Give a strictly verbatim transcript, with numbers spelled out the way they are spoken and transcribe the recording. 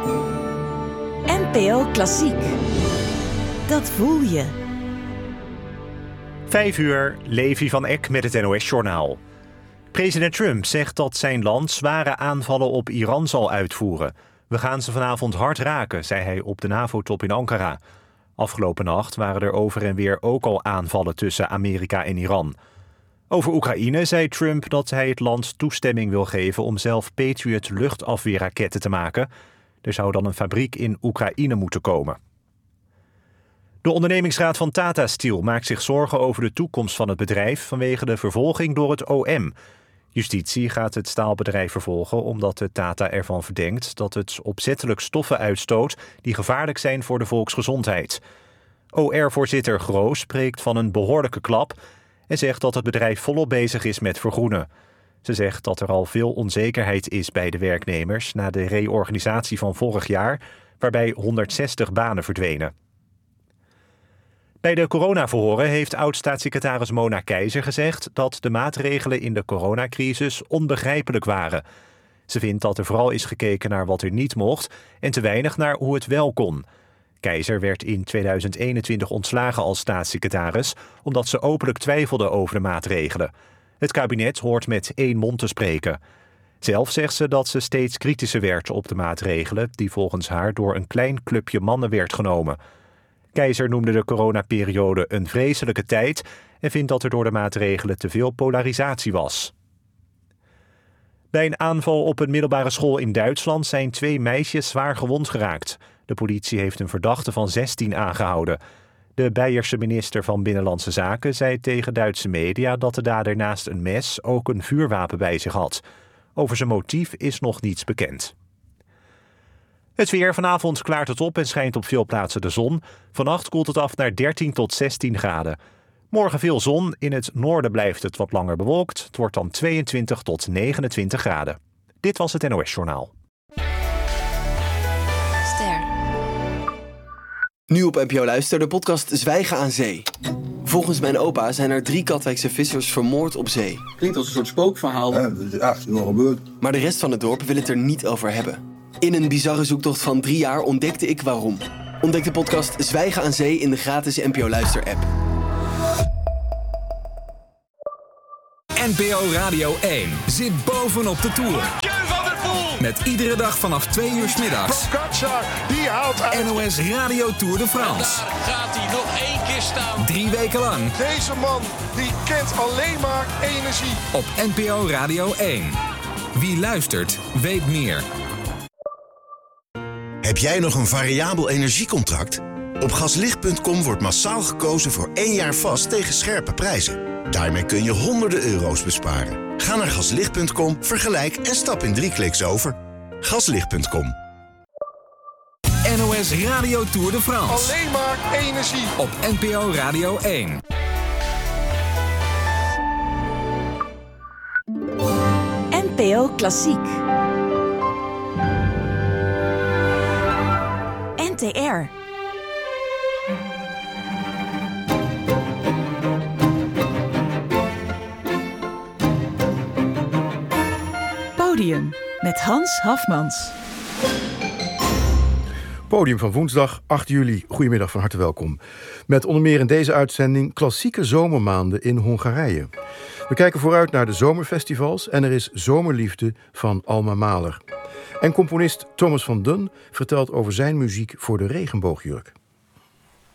N P O Klassiek. Dat voel je. Vijf uur, Levi van Eck met het N O S-journaal. President Trump zegt dat zijn land zware aanvallen op Iran zal uitvoeren. We gaan ze vanavond hard raken, zei hij op de NAVO-top in Ankara. Afgelopen nacht waren er over en weer ook al aanvallen tussen Amerika en Iran. Over Oekraïne zei Trump dat hij het land toestemming wil geven om zelf Patriot luchtafweerraketten te maken. Er zou dan een fabriek in Oekraïne moeten komen. De ondernemingsraad van Tata Steel maakt zich zorgen over de toekomst van het bedrijf vanwege de vervolging door het O M. Justitie gaat het staalbedrijf vervolgen omdat de Tata ervan verdenkt dat het opzettelijk stoffen uitstoot die gevaarlijk zijn voor de volksgezondheid. O R-voorzitter Groos spreekt van een behoorlijke klap en zegt dat het bedrijf volop bezig is met vergroenen. Ze zegt dat er al veel onzekerheid is bij de werknemers na de reorganisatie van vorig jaar, waarbij honderdzestig banen verdwenen. Bij de coronaverhoren heeft oud-staatssecretaris Mona Keizer gezegd dat de maatregelen in de coronacrisis onbegrijpelijk waren. Ze vindt dat er vooral is gekeken naar wat er niet mocht en te weinig naar hoe het wel kon. Keizer werd in tweeduizend eenentwintig ontslagen als staatssecretaris omdat ze openlijk twijfelde over de maatregelen. Het kabinet hoort met één mond te spreken. Zelf zegt ze dat ze steeds kritischer werd op de maatregelen die volgens haar door een klein clubje mannen werd genomen. Keizer noemde de coronaperiode een vreselijke tijd en vindt dat er door de maatregelen te veel polarisatie was. Bij een aanval op een middelbare school in Duitsland zijn twee meisjes zwaar gewond geraakt. De politie heeft een verdachte van zestien aangehouden. De Beierse minister van Binnenlandse Zaken zei tegen Duitse media dat de dader naast een mes ook een vuurwapen bij zich had. Over zijn motief is nog niets bekend. Het weer. Vanavond klaart het op en schijnt op veel plaatsen de zon. Vannacht koelt het af naar dertien tot zestien graden. Morgen veel zon. In het noorden blijft het wat langer bewolkt. Het wordt dan tweeëntwintig tot negenentwintig graden. Dit was het N O S-journaal. Ster. Nu op N P O Luister de podcast Zwijgen aan Zee. Volgens mijn opa zijn er drie Katwijkse vissers vermoord op zee. Klinkt als een soort spookverhaal. Ja, dat is echt nog gebeurd. Maar de rest van het dorp wil het er niet over hebben. In een bizarre zoektocht van drie jaar ontdekte ik waarom. Ontdek de podcast Zwijgen aan Zee in de gratis N P O Luister-app. N P O Radio één zit bovenop de Tour. Met iedere dag vanaf twee uur 's middags. Die haalt uit. N O S Radio Tour de France. Daar gaat hij nog één keer staan. Drie weken lang. Deze man die kent alleen maar energie. Op N P O Radio één. Wie luistert, weet meer. Heb jij nog een variabel energiecontract? Op gaslicht punt com wordt massaal gekozen voor één jaar vast tegen scherpe prijzen. Daarmee kun je honderden euro's besparen. Ga naar gaslicht punt com, vergelijk en stap in drie kliks over. gaslicht punt com. N O S Radio Tour de France. Alleen maar energie. Op N P O Radio één. N P O Klassiek. N T R. Podium met Hans Hafmans. Podium van woensdag acht juli. Goedemiddag, van harte welkom. Met onder meer in deze uitzending klassieke zomermaanden in Hongarije. We kijken vooruit naar de zomerfestivals en er is Zomerliefde van Alma Mahler. En componist Thomas van Dunn vertelt over zijn muziek voor de regenboogjurk.